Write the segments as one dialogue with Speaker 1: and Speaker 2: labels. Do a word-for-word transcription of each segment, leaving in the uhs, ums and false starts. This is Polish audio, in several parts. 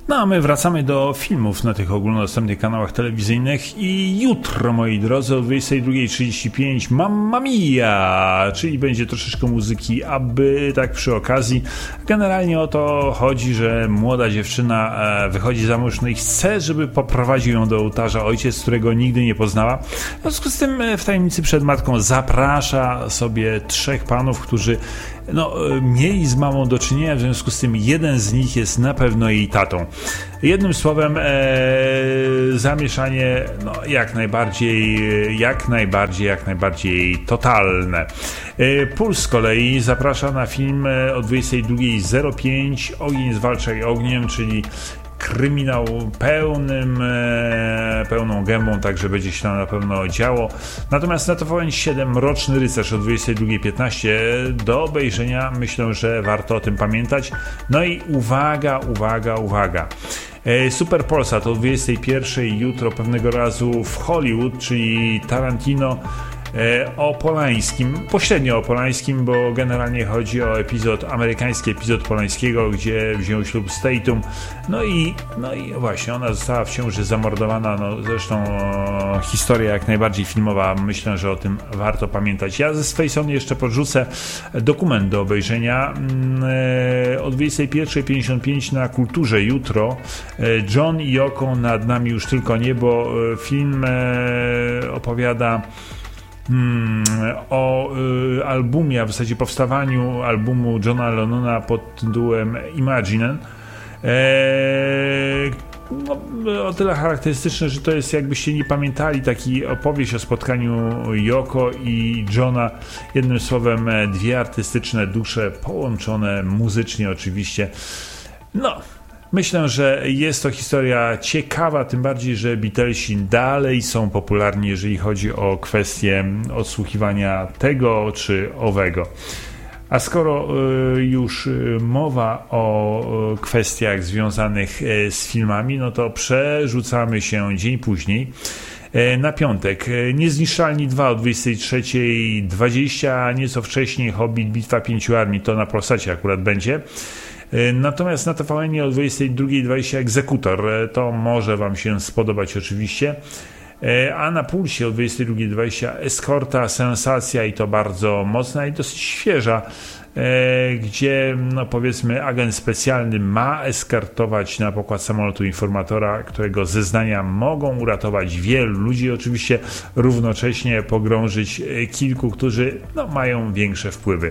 Speaker 1: No a my wracamy do filmów na tych ogólnodostępnych kanałach telewizyjnych i jutro, moi drodzy, o dwudziestej drugiej trzydzieści pięć Mamma Mia, czyli będzie troszeczkę muzyki, aby tak przy okazji. Generalnie o to chodzi, że młoda dziewczyna wychodzi za mąż, no i chce, żeby poprowadził ją do ołtarza ojciec, którego nigdy nie poznała. W związku z tym w tajemnicy przed matką zaprasza sobie trzech panów, którzy no, mieli z mamą do czynienia, w związku z tym jeden z nich jest na pewno jej tatą. Jednym słowem e, zamieszanie no, jak najbardziej, jak najbardziej, jak najbardziej totalne. E, Puls z kolei zaprasza na film o dwudziestej drugiej zero pięć Ogień zwalczaj ogniem, czyli kryminał pełnym, e, pełną gębą, także będzie się tam na pewno działo. Natomiast na T V N siedem Mroczny Rycerz o dwudziestej drugiej piętnaście do obejrzenia. Myślę, że warto o tym pamiętać. No i uwaga, uwaga, uwaga. E, Super Polsat o dwudziestej pierwszej jutro pewnego razu w Hollywood, czyli Tarantino o Polańskim, pośrednio o Polańskim, bo generalnie chodzi o epizod, amerykański epizod Polańskiego, gdzie wziął ślub z Tatum. No i, no i właśnie, ona została w ciąży zamordowana, no zresztą o, historia jak najbardziej filmowa, myślę, że o tym warto pamiętać. Ja ze swojej strony jeszcze podrzucę dokument do obejrzenia e, o dwudziestej pierwszej pięćdziesiąt pięć na Kulturze jutro. E, John i Yoko, nad nami już tylko niebo. E, film e, opowiada Hmm, o y, albumie, a w zasadzie powstawaniu albumu Johna Lennona pod tytułem Imagine. Eee, no, o tyle charakterystyczne, że to jest, jakbyście nie pamiętali, taki opowieść o spotkaniu Yoko i Johna. Jednym słowem, dwie artystyczne dusze połączone muzycznie oczywiście. No, myślę, że jest to historia ciekawa, tym bardziej, że Beatlesi dalej są popularni, jeżeli chodzi o kwestię odsłuchiwania tego czy owego. A skoro już mowa o kwestiach związanych z filmami, no to przerzucamy się dzień później. Na piątek Niezniszczalni dwa o dwudziestej trzeciej dwadzieścia, a nieco wcześniej Hobbit Bitwa Pięciu Armii, to na Polsacie akurat będzie. Natomiast na T V N o dwudziestej drugiej dwadzieścia Egzekutor, to może Wam się spodobać oczywiście. A na Pulsie o dwudziestej drugiej dwadzieścia Eskorta, sensacja i to bardzo mocna i dosyć świeża, gdzie no powiedzmy agent specjalny ma eskortować na pokład samolotu informatora, którego zeznania mogą uratować wielu ludzi, oczywiście równocześnie pogrążyć kilku, którzy no, mają większe wpływy.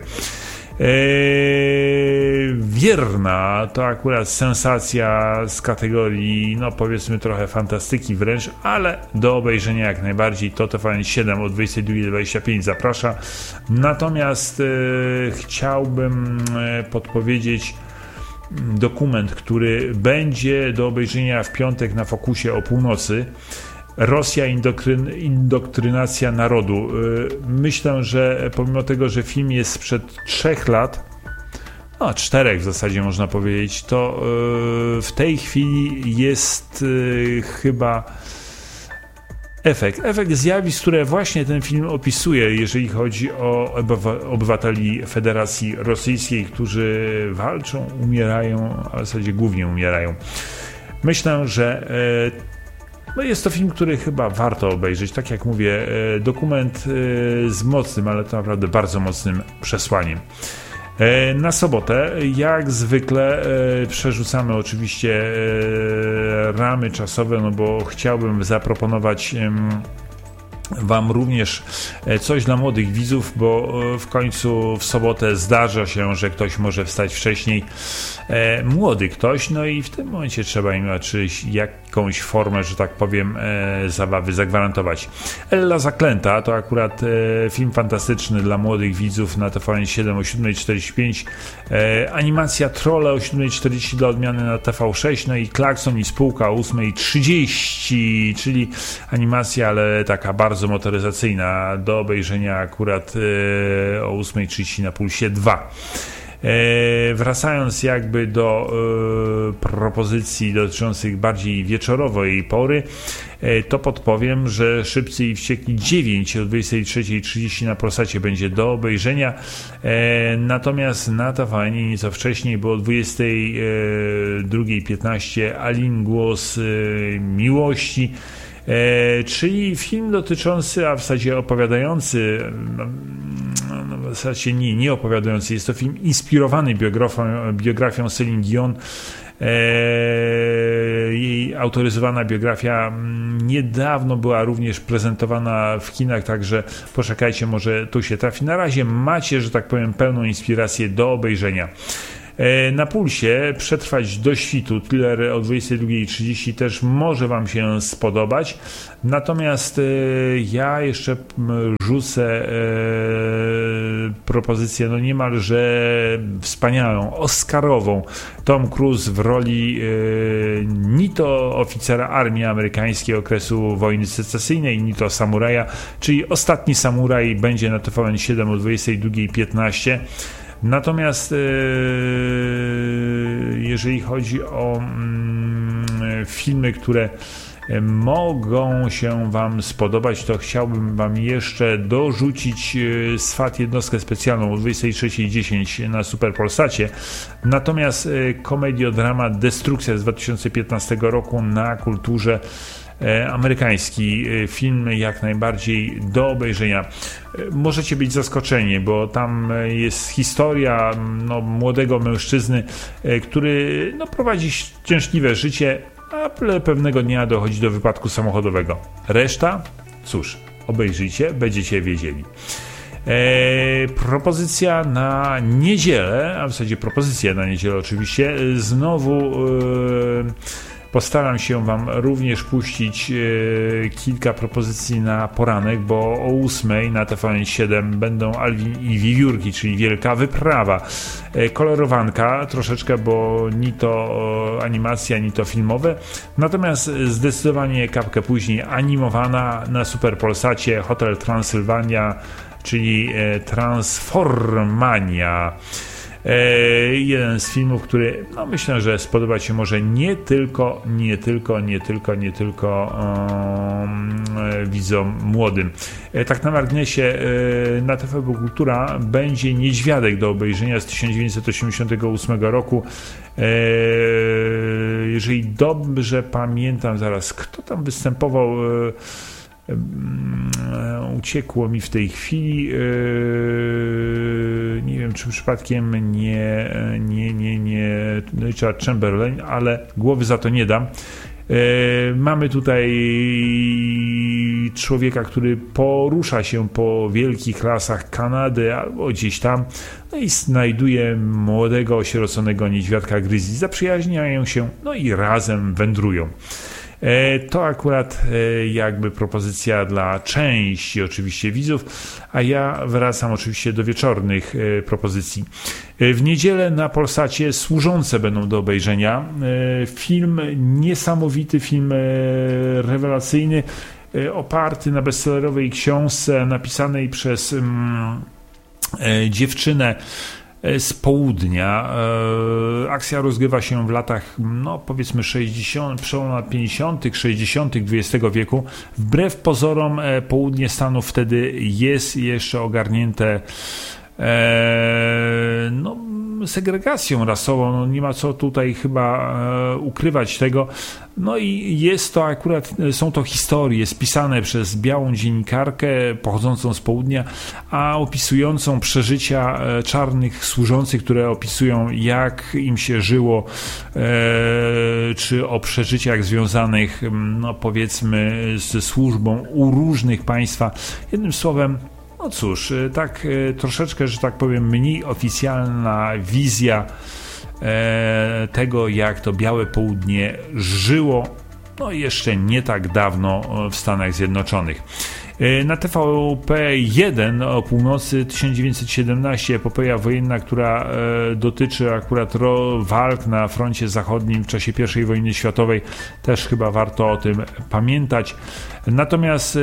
Speaker 1: Eee, wierna to akurat sensacja z kategorii, no powiedzmy trochę fantastyki wręcz, ale do obejrzenia jak najbardziej. To T V N siedem o dwudziestej drugiej dwadzieścia pięć zaprasza. Natomiast e, chciałbym e, podpowiedzieć dokument, który będzie do obejrzenia w piątek na Fokusie o północy. Rosja, indoktryn, indoktrynacja narodu. Myślę, że pomimo tego, że film jest sprzed trzech lat, no czterech w zasadzie można powiedzieć, to w tej chwili jest chyba efekt. Efekt zjawisk, które właśnie ten film opisuje, jeżeli chodzi o obywateli Federacji Rosyjskiej, którzy walczą, umierają, a w zasadzie głównie umierają. Myślę, że no jest to film, który chyba warto obejrzeć. Tak jak mówię, dokument z mocnym, ale to naprawdę bardzo mocnym przesłaniem. Na sobotę, jak zwykle, przerzucamy oczywiście ramy czasowe, no bo chciałbym zaproponować Wam również coś dla młodych widzów, bo w końcu w sobotę zdarza się, że ktoś może wstać wcześniej, e, młody ktoś, no i w tym momencie trzeba im czyś jakąś formę, że tak powiem, e, zabawy zagwarantować. Ella Zaklęta to akurat e, film fantastyczny dla młodych widzów na T V N siedem o siódma czterdzieści pięć, e, animacja Trolle o siódma czterdzieści dla odmiany na T V sześć, no i Klakson i spółka o ósma trzydzieści, czyli animacja, ale taka bardzo motoryzacyjna, do obejrzenia akurat e, o ósma trzydzieści na Pulsie dwa. Wracając jakby do propozycji dotyczących bardziej wieczorowej pory, to podpowiem, że Szybcy i Wściekli dziewięć o dwudziestej trzeciej trzydzieści na Polsacie będzie do obejrzenia, natomiast na T V N nieco wcześniej, bo o dwudziestej drugiej piętnaście Alin Głos Miłości, E, czyli film dotyczący, a w zasadzie opowiadający, no, no, w zasadzie nie, nie opowiadający, jest to film inspirowany biografią, biografią Céline Dion. E, jej autoryzowana biografia niedawno była również prezentowana w kinach, także poczekajcie, może tu się trafi. Na razie macie, że tak powiem, pełną inspirację do obejrzenia. Na Pulsie Przetrwać do świtu, thriller o dwudziestej drugiej trzydzieści też może Wam się spodobać, natomiast ja jeszcze rzucę propozycję no niemalże wspaniałą, oscarową. Tom Cruise w roli ni to oficera armii amerykańskiej okresu wojny secesyjnej, ni to samuraja, czyli Ostatni samuraj będzie na T V N siedem o dwudziestej drugiej piętnaście. Natomiast jeżeli chodzi o filmy, które mogą się Wam spodobać, to chciałbym Wam jeszcze dorzucić Swat jednostkę specjalną o dwudziestej trzeciej dziesięć na Superpolsacie. Natomiast komediodramat Destrukcja z dwa tysiące piętnastego roku na Kulturze, amerykański film, jak najbardziej do obejrzenia. Możecie być zaskoczeni, bo tam jest historia no, młodego mężczyzny, który no, prowadzi szczęśliwe życie, ale pewnego dnia dochodzi do wypadku samochodowego. Reszta? Cóż, obejrzyjcie, będziecie wiedzieli. E, propozycja na niedzielę, a w zasadzie propozycja na niedzielę oczywiście, znowu e, postaram się Wam również puścić e, kilka propozycji na poranek, bo o ósmej na T V N siedem będą Alwin i Wiewiórki, czyli Wielka Wyprawa. E, kolorowanka troszeczkę, bo ni to animacja, ni to filmowe. Natomiast zdecydowanie kapkę później animowana na Superpolsacie Hotel Transylwania, czyli e, Transformania. Jeden z filmów, który no myślę, że spodobać się może nie tylko, nie tylko, nie tylko, nie tylko um, widzom młodym. Tak na marginesie, na T V P Kultura będzie Niedźwiadek do obejrzenia z tysiąc dziewięćset osiemdziesiątego ósmego roku. Jeżeli dobrze pamiętam, zaraz, kto tam występował, uciekło mi w tej chwili, nie wiem, czy przypadkiem nie, nie, nie, nie Richard Chamberlain, ale głowy za to nie dam. Mamy tutaj człowieka, który porusza się po wielkich lasach Kanady albo gdzieś tam, no i znajduje młodego, osieroconego niedźwiadka Grizzly. Zaprzyjaźniają się, no i razem wędrują. To akurat jakby propozycja dla części oczywiście widzów, a ja wracam oczywiście do wieczornych propozycji. W niedzielę na Polsacie Służące będą do obejrzenia. Film niesamowity, film rewelacyjny, oparty na bestsellerowej książce napisanej przez um, dziewczynę z południa. Akcja rozgrywa się w latach, no powiedzmy sześćdziesiątych, przełom lat pięćdziesiątych, sześćdziesiątych dwudziestego wieku. Wbrew pozorom południe Stanów wtedy jest jeszcze ogarnięte e, no, segregacją rasową. No, nie ma co tutaj chyba e, ukrywać tego. No i jest to akurat, są to historie spisane przez białą dziennikarkę pochodzącą z południa, a opisującą przeżycia czarnych służących, które opisują, jak im się żyło, e, czy o przeżyciach związanych, no powiedzmy, ze służbą u różnych państwa. Jednym słowem, no cóż, tak troszeczkę, że tak powiem, mniej oficjalna wizja tego, jak to białe południe żyło, no jeszcze nie tak dawno w Stanach Zjednoczonych. Na T V P jeden o północy tysiąc dziewięćset siedemnaście, epopeja wojenna, która dotyczy akurat walk na froncie zachodnim w czasie pierwszej wojny światowej. Też chyba warto o tym pamiętać. Natomiast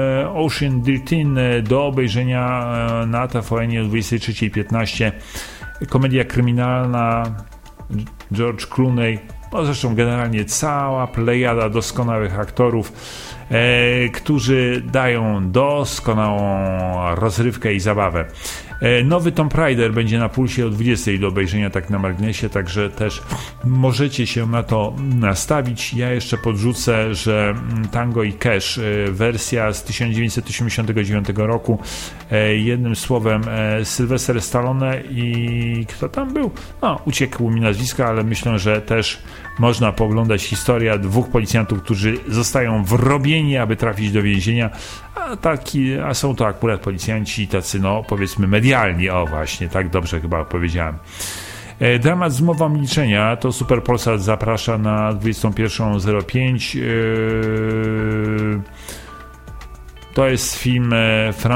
Speaker 1: Ocean thirteen do obejrzenia na T V N o dwudziestej trzeciej piętnaście. komedia kryminalna, George Clooney, no zresztą generalnie cała plejada doskonałych aktorów, e, którzy dają doskonałą rozrywkę i zabawę. E, nowy Tomb Raider będzie na Pulsie o dwudziestej do obejrzenia, tak na marginesie, także też możecie się na to nastawić. Ja jeszcze podrzucę, że Tango i Cash, e, wersja z tysiąc dziewięćset osiemdziesiątego dziewiątego roku, e, jednym słowem e, Sylwester Stallone i kto tam był? No, uciekło mi nazwisko, ale myślę, że też można pooglądać historię dwóch policjantów, którzy zostają wrobieni, aby trafić do więzienia, a, taki, a są to akurat policjanci tacy, no powiedzmy medialni, o właśnie, tak dobrze chyba powiedziałem. E, dramat Zmowa milczenia to Super Polsat zaprasza na dwudziestą pierwszą zero pięć. E, to jest film e,